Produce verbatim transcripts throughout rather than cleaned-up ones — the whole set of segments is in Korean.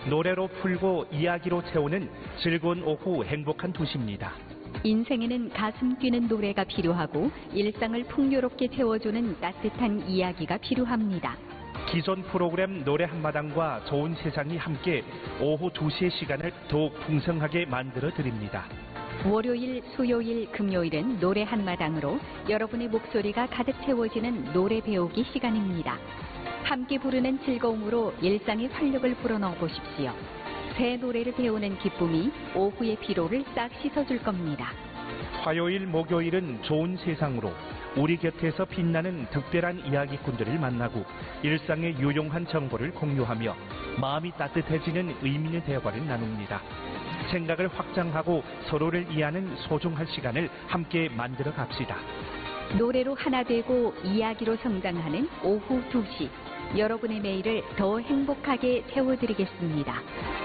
노래로 풀고 이야기로 채우는 즐거운 오후 행복한 도시입니다. 인생에는 가슴 뛰는 노래가 필요하고 일상을 풍요롭게 채워주는 따뜻한 이야기가 필요합니다. 기존 프로그램 노래 한마당과 좋은 세상이 함께 오후 두 시의 시간을 더욱 풍성하게 만들어 드립니다. 월요일, 수요일, 금요일은 노래 한마당으로 여러분의 목소리가 가득 채워지는 노래 배우기 시간입니다. 함께 부르는 즐거움으로 일상의 활력을 불어넣어 보십시오. 새 노래를 배우는 기쁨이 오후의 피로를 싹 씻어줄 겁니다. 화요일, 목요일은 좋은 세상으로 우리 곁에서 빛나는 특별한 이야기꾼들을 만나고 일상의 유용한 정보를 공유하며 마음이 따뜻해지는 의미 있는 대화를 나눕니다. 생각을 확장하고 서로를 이해하는 소중한 시간을 함께 만들어 갑시다. 노래로 하나 되고 이야기로 성장하는 오후 두 시. 여러분의 매일을 더 행복하게 채워드리겠습니다.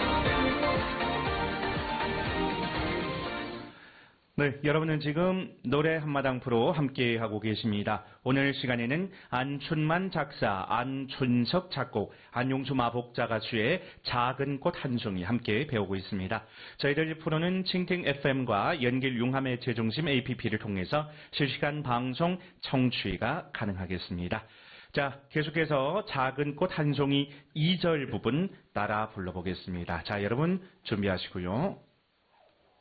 네, 여러분은 지금 노래 한마당 프로 함께하고 계십니다. 오늘 시간에는 안춘만 작사, 안춘석 작곡, 안용주 마복자 가수의 작은 꽃 한 송이 함께 배우고 있습니다. 저희들 프로는 蜻蜓 에프엠과 연길 융함의 재중심 에이피피를 통해서 실시간 방송 청취가 가능하겠습니다. 자, 계속해서 작은 꽃 한 송이 이 절 부분 따라 불러보겠습니다. 자, 여러분 준비하시고요.